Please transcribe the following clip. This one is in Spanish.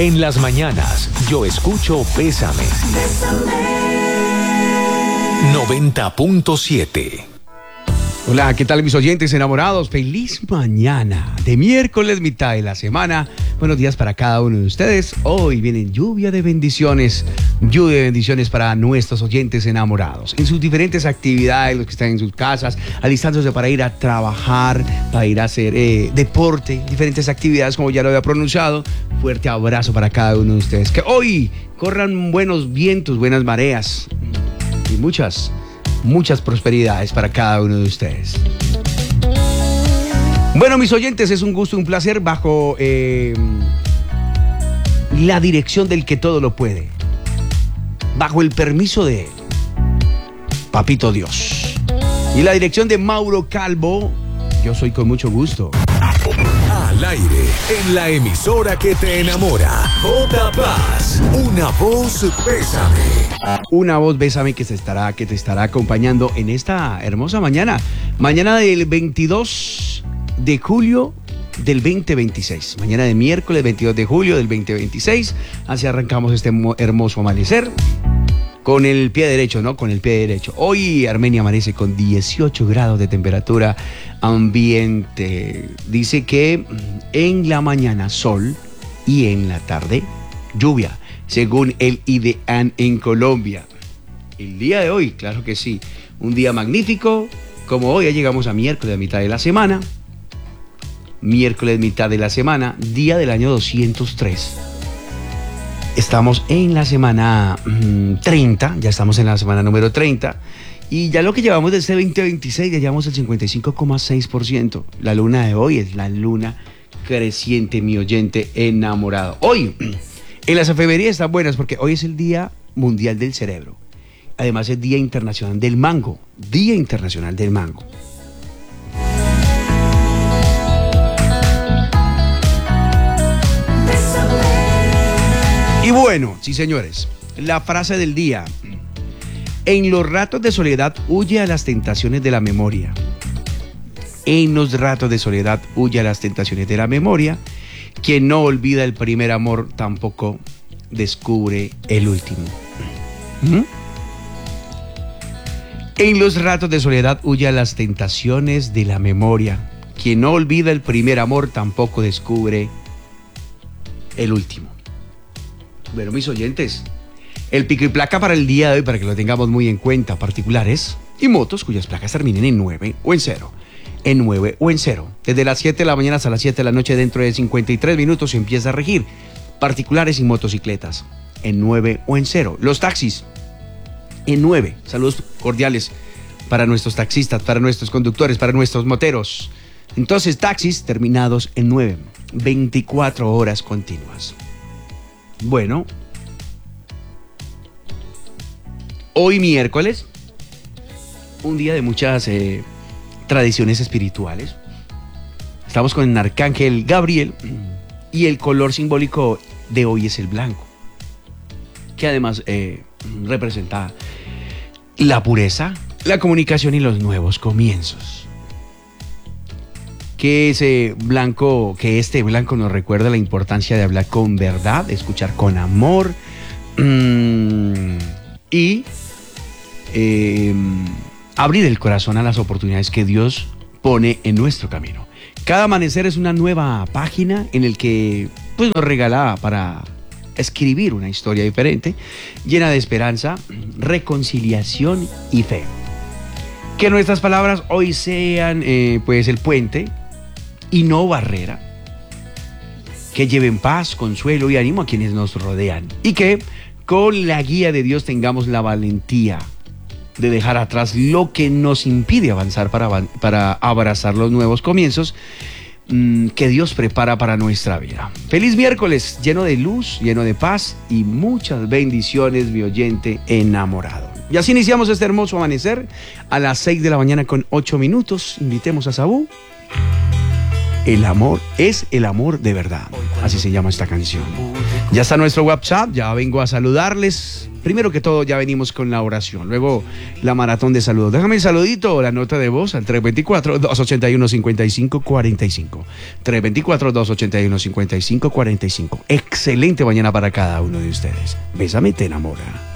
En las mañanas, yo escucho Bésame. 90.7. Hola, ¿qué tal mis oyentes enamorados? Feliz mañana de miércoles, mitad de la semana. Buenos días para cada uno de ustedes. Hoy viene lluvia de bendiciones para nuestros oyentes enamorados. En sus diferentes actividades, los que están en sus casas, alistándose para ir a trabajar, para ir a hacer deporte, diferentes actividades como ya lo había pronunciado. Fuerte abrazo para cada uno de ustedes. Que hoy corran buenos vientos, buenas mareas y muchas prosperidades para cada uno de ustedes. Bueno, mis oyentes, es un gusto, un placer bajo la dirección del que todo lo puede, bajo el permiso de Papito Dios y la dirección de Mauro Calvo. Yo soy con mucho gusto. Al aire, en la emisora que te enamora. J. Paz, una voz Bésame. Una voz Bésame que te estará acompañando en esta hermosa mañana. Mañana del 22 de julio del 2026. Mañana de miércoles 22 de julio del 2026. Así arrancamos este hermoso amanecer. Con el pie derecho, ¿no? Con el pie derecho. Hoy Armenia amanece con 18 grados de temperatura ambiente. Dice que en la mañana sol y en la tarde lluvia, según el IDEAN en Colombia. El día de hoy, claro que sí, un día magnífico. Como hoy ya llegamos a miércoles, mitad de la semana. Miércoles, mitad de la semana, día del año 203. Estamos en la semana 30, ya estamos en la semana número 30, y ya lo que llevamos de este 2026, ya llevamos el 55,6%. La luna de hoy es la luna creciente, mi oyente enamorado. Hoy, en las efemérides están buenas porque hoy es el Día Mundial del Cerebro. Además es Día Internacional del Mango, Día Internacional del Mango. Y bueno, sí señores, la frase del día. En los ratos de soledad huye a las tentaciones de la memoria. En los ratos de soledad huye a las tentaciones de la memoria. Quien no olvida el primer amor tampoco descubre el último. En los ratos de soledad huye a las tentaciones de la memoria. Quien no olvida el primer amor tampoco descubre el último. Bueno, mis oyentes, el pico y placa para el día de hoy, para que lo tengamos muy en cuenta, particulares y motos cuyas placas terminen en 9 o en 0. En 9 o en 0. Desde las 7 de la mañana hasta las 7 de la noche, dentro de 53 minutos, se empieza a regir. Particulares y motocicletas, en 9 o en 0. Los taxis, en 9. Saludos cordiales para nuestros taxistas, para nuestros conductores, para nuestros moteros. Entonces, taxis terminados en 9. 24 horas continuas. Bueno, hoy miércoles, un día de muchas tradiciones espirituales. Estamos con el arcángel Gabriel y el color simbólico de hoy es el blanco, que además representa la pureza, la comunicación y los nuevos comienzos. Que este blanco nos recuerda la importancia de hablar con verdad, escuchar con amor y abrir el corazón a las oportunidades que Dios pone en nuestro camino. Cada amanecer es una nueva página en el que nos regala para escribir una historia diferente, llena de esperanza, reconciliación y fe. Que nuestras palabras hoy sean el puente y no barrera, que lleven paz, consuelo y ánimo a quienes nos rodean, y que con la guía de Dios tengamos la valentía de dejar atrás lo que nos impide avanzar para abrazar los nuevos comienzos que Dios prepara para nuestra vida. Feliz miércoles, lleno de luz, lleno de paz y muchas bendiciones, mi oyente enamorado. Y así iniciamos este hermoso amanecer a las 6 de la mañana con 8 minutos. Invitemos a Sabú. El amor es el amor de verdad. Así se llama esta canción. Ya está nuestro WhatsApp, ya vengo a saludarles primero que todo ya venimos con la oración, luego la maratón de saludos. Déjame el saludito, la nota de voz al 324-281-5545. 324-281-5545. Excelente mañana para cada uno de ustedes. Bésame, te enamora.